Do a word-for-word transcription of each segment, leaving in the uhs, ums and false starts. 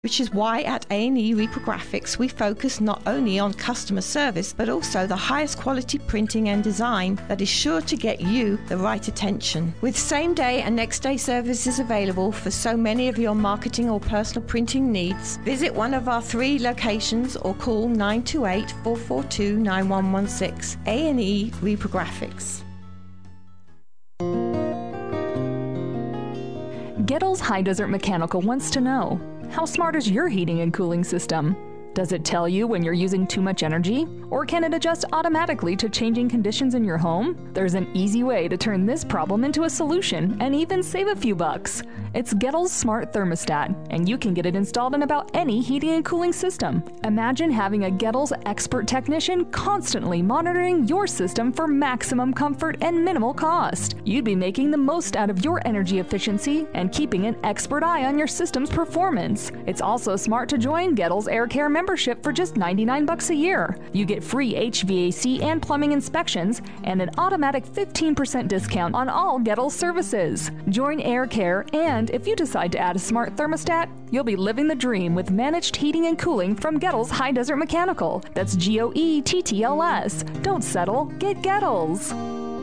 Which is why at A and E Reprographics we focus not only on customer service but also the highest quality printing and design that is sure to get you the right attention. With same day and next day services available for so many of your marketing or personal printing needs, visit one of our three locations or call nine two eight, four four two, nine one one six. A and E Reprographics. Gettles High Desert Mechanical wants to know, how smart is your heating and cooling system? Does it tell you when you're using too much energy? Or can it adjust automatically to changing conditions in your home? There's an easy way to turn this problem into a solution and even save a few bucks. It's Gettles Smart Thermostat, and you can get it installed in about any heating and cooling system. Imagine having a Gettles expert technician constantly monitoring your system for maximum comfort and minimal cost. You'd be making the most out of your energy efficiency and keeping an expert eye on your system's performance. It's also smart to join Gettles Air Care membership for just ninety-nine bucks a year. You get free H V A C and plumbing inspections and an automatic fifteen percent discount on all Gettles services. Join Air Care, and if you decide to add a smart thermostat, you'll be living the dream with managed heating and cooling from Gettles High Desert Mechanical. That's G O E T T L S. Don't settle, get Gettles.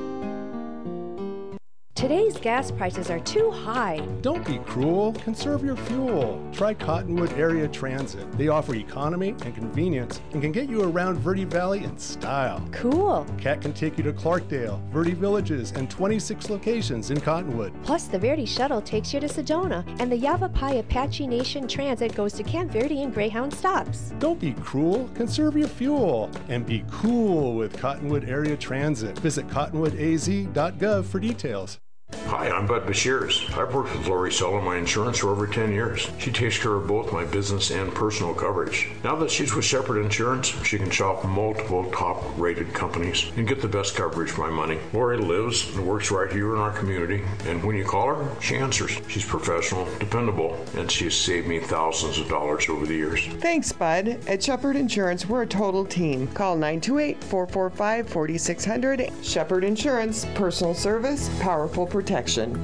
Today's gas prices are too high. Don't be cruel. Conserve your fuel. Try Cottonwood Area Transit. They offer economy and convenience and can get you around Verde Valley in style. Cool. Cat can take you to Clarkdale, Verde Villages, and twenty-six locations in Cottonwood. Plus, the Verde Shuttle takes you to Sedona, and the Yavapai Apache Nation Transit goes to Camp Verde and Greyhound stops. Don't be cruel. Conserve your fuel. And be cool with Cottonwood Area Transit. Visit cottonwood a z dot gov for details. Hi, I'm Bud Bashirs. I've worked with Lori Sell on my insurance for over ten years. She takes care of both my business and personal coverage. Now that she's with Shepherd Insurance, she can shop multiple top-rated companies and get the best coverage for my money. Lori lives and works right here in our community, and when you call her, she answers. She's professional, dependable, and she has saved me thousands of dollars over the years. Thanks, Bud. At Shepherd Insurance, we're a total team. Call nine two eight, four four five, four six zero zero. Shepherd Insurance, personal service, powerful protection.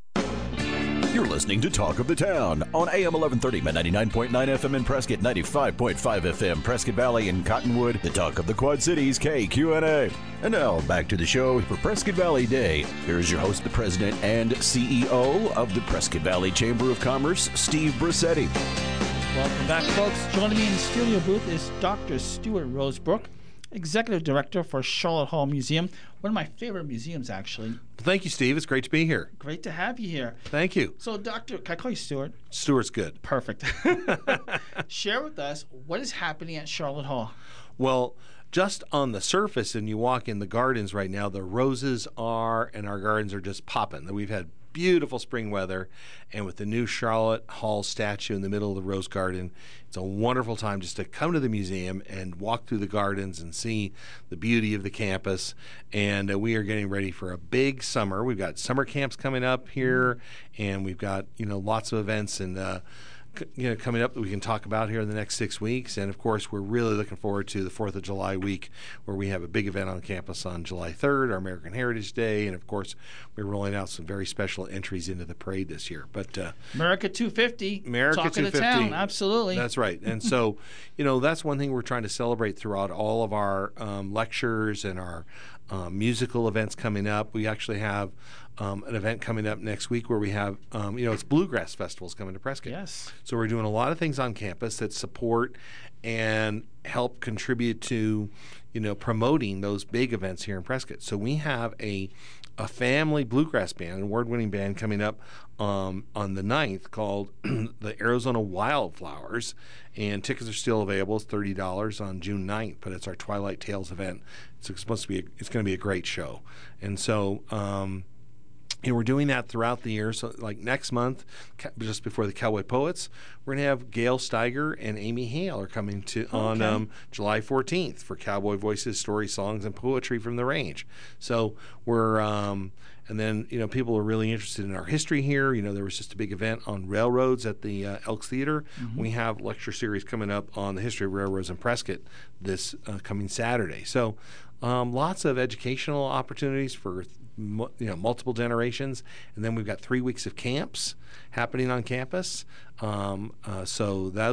You're listening to Talk of the Town on A M eleven thirty, ninety-nine point nine F M in Prescott, ninety-five point five F M, Prescott Valley and Cottonwood, the Talk of the Quad Cities, K Q N A. And now, back to the show for Prescott Valley Day. Here's your host, the president and C E O of the Prescott Valley Chamber of Commerce, Steve Brissetti. Welcome back, folks. Joining me in the studio booth is Doctor Stuart Rosebrook, Executive Director for Charlotte Hall Museum, one of my favorite museums, actually. Thank you, Steve. It's great to be here. Great to have you here. Thank you. So, Doctor, can I call you Stuart? Stuart's good. Perfect. Share with us what is happening at Charlotte Hall. Well, just on the surface, and you walk in the gardens right now, the roses are, and our gardens are just popping. We've had beautiful spring weather, and with the new Charlotte Hall statue in the middle of the Rose Garden, it's a wonderful time just to come to the museum and walk through the gardens and see the beauty of the campus. And uh, we are getting ready for a big summer. We've got summer camps coming up here, and we've got, you know, lots of events and uh, you know, coming up that we can talk about here in the next six weeks. And, of course, we're really looking forward to the fourth of July week, where we have a big event on campus on July third, our American Heritage Day. And, of course, we're rolling out some very special entries into the parade this year. But uh, America two fifty. America Talk two fifty. Of the town. Absolutely. That's right. And so, you know, that's one thing we're trying to celebrate throughout all of our um, lectures and our um, musical events coming up. We actually have Um, an event coming up next week where we have, um, you know, it's Bluegrass Festivals coming to Prescott. Yes. So we're doing a lot of things on campus that support and help contribute to, you know, promoting those big events here in Prescott. So we have a a family bluegrass band, an award-winning band coming up um, on the ninth called the Arizona Wildflowers, and tickets are still available. It's thirty dollars on June ninth, but it's our Twilight Tales event. It's supposed to be, a, it's going to be a great show. And so, um, And we're doing that throughout the year. So, like next month, just before the Cowboy Poets, we're going to have Gail Steiger and Amy Hale are coming to okay. on um, July fourteenth for Cowboy Voices, Story, Songs, and Poetry from the Range. So we're, um, And then, you know, people are really interested in our history here. You know, there was just a big event on railroads at the uh, Elks Theater. Mm-hmm. We have lecture series coming up on the history of railroads in Prescott this uh, coming Saturday. So um, lots of educational opportunities for you know multiple generations, and then we've got three weeks of camps happening on campus. Um, uh, so that